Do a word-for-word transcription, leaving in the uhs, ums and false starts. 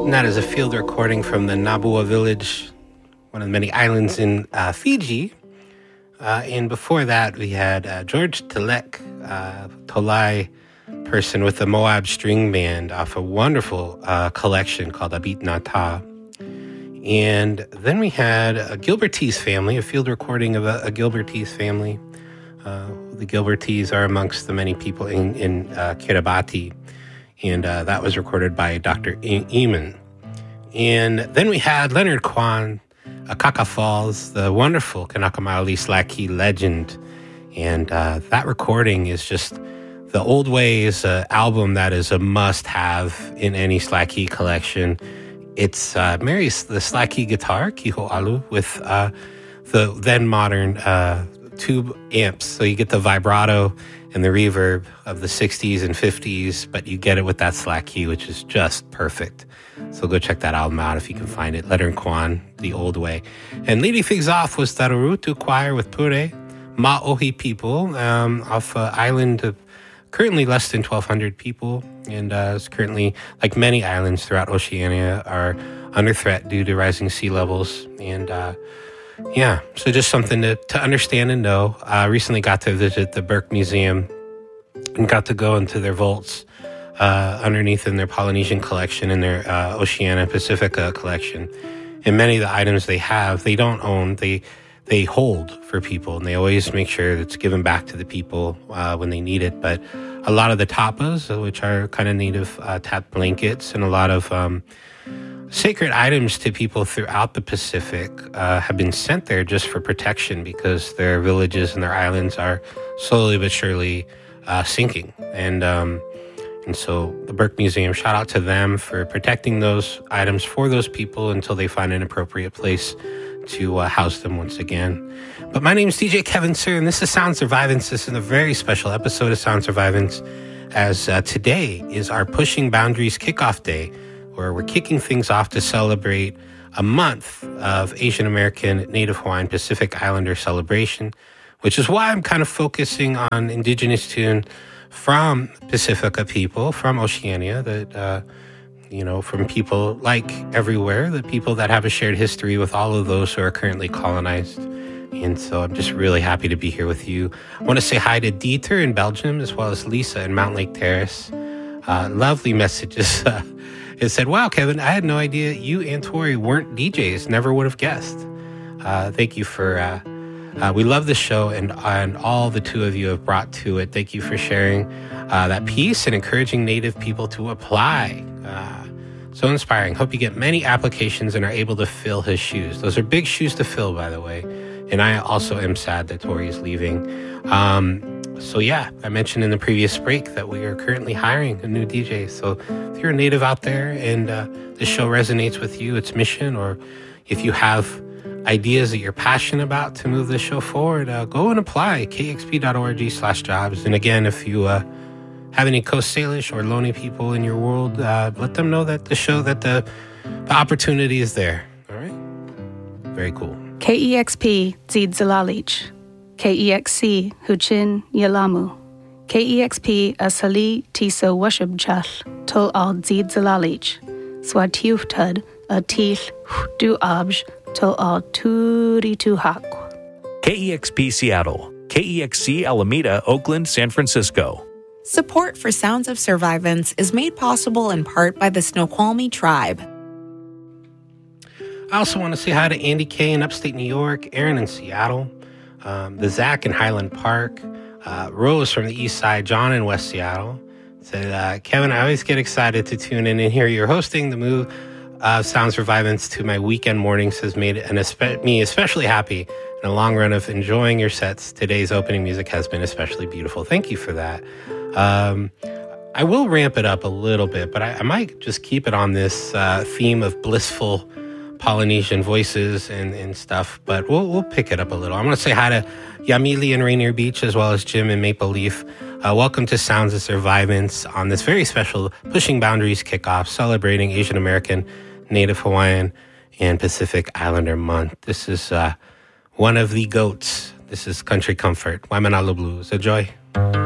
And that is a field recording from the Nabua village, one of the many islands in uh, Fiji. Uh, and before that, we had uh, George Telek, uh, Tolai person with the Moab String Band off a wonderful uh, collection called Abit Nata. And then we had a Gilbertese family, a field recording of a, a Gilbertese family. Uh, the Gilbertese are amongst the many people in, in uh, Kiribati. And uh, that was recorded by Doctor Eamon. And then we had Leonard Kwan, Akaka Falls, the wonderful Kanaka Maoli Slacky legend. And uh, that recording is just the Old Ways uh, album that is a must-have in any Slacky collection. It's uh, marries the Slacky guitar, Kiho Alu, with uh, the then modern uh, tube amps. So you get the vibrato and the reverb of the sixties and fifties, but you get it with that Slacky, which is just perfect. So go check that album out if you can find it. Leonard Kwan, The Old Way. And leading things off was Tarurutu Choir with Pure, Ma'ohi people, um, off an island of currently less than twelve hundred people. And uh, it's currently, like many islands throughout Oceania, are under threat due to rising sea levels. And uh, yeah, so just something to, to understand and know. I uh, recently got to visit the Burke Museum and got to go into their vaults uh, underneath in their Polynesian collection and their uh, Oceania Pacifica collection. And many of the items they have, they don't own, they they hold for people, and they always make sure that it's given back to the people uh, when they need it. But a lot of the tapas, which are kind of native uh, tap blankets, and a lot of um, sacred items to people throughout the Pacific uh, have been sent there just for protection, because their villages and their islands are slowly but surely uh, sinking. And um, and so the Burke Museum, shout out to them for protecting those items for those people until they find an appropriate place to uh, house them once again. But my name is D J Kevin Sir, and this is Sound Survivance. This is a very special episode of Sound Survivance, as uh, today is our Pushing Boundaries Kickoff Day, where we're kicking things off to celebrate a month of Asian American, Native Hawaiian, Pacific Islander celebration, which is why I'm kind of focusing on indigenous tune from Pacifica people, from Oceania, that, uh, you know, from people like everywhere, the people that have a shared history with all of those who are currently colonized. And so I'm just really happy to be here with you. I want to say hi to Dieter in Belgium, as well as Lisa in Mount Lake Terrace. Uh, lovely messages. It said, wow, Kevin, I had no idea you and Tori weren't D Js. Never would have guessed. Uh, thank you for, uh, uh, we love the show and, and all the two of you have brought to it. Thank you for sharing uh, that piece and encouraging Native people to apply. Uh, so inspiring. Hope you get many applications and are able to fill his shoes. Those are big shoes to fill, by the way. And I also am sad that Tori is leaving. Um, So yeah, I mentioned in the previous break that we are currently hiring a new D J. So if you're a Native out there and uh, this show resonates with you, its mission, or if you have ideas that you're passionate about to move this show forward, uh, go and apply, kxp.org slash jobs. And again, if you uh, have any Coast Salish or Lonely people in your world, uh, let them know that the show, that the, the opportunity is there. All right? Very cool. K E X P Zid Zalalich. K E X C Huchin Yalamu. K E X P Asali Tisa Washibchal Tol Al Zid Zalalich. Swatiuhtad Atil Du Abj Tol Al Turi Tuhak. K E X P Seattle. K E X C Alameda, Oakland, San Francisco. Support for Sounds of Survivance is made possible in part by the Snoqualmie Tribe. I also want to say hi to Andy K in upstate New York, Aaron in Seattle, um, the Zach in Highland Park, uh, Rose from the East Side, John in West Seattle. Said, uh, Kevin, I always get excited to tune in and hear you're hosting. The move of Sounds Survivance to my weekend mornings has made an espe- me especially happy. In the long run of enjoying your sets, today's opening music has been especially beautiful. Thank you for that. Um, I will ramp it up a little bit, but I, I might just keep it on this uh, theme of blissful Polynesian voices and, and stuff, but we'll we'll pick it up a little. I want to say hi to Yamili in Rainier Beach, as well as Jim in Maple Leaf. Uh, welcome to Sounds of Survivance on this very special Pushing Boundaries kickoff, celebrating Asian American, Native Hawaiian, and Pacific Islander Month. This is uh, one of the goats. This is Country Comfort, Waimanalo Blues. Enjoy.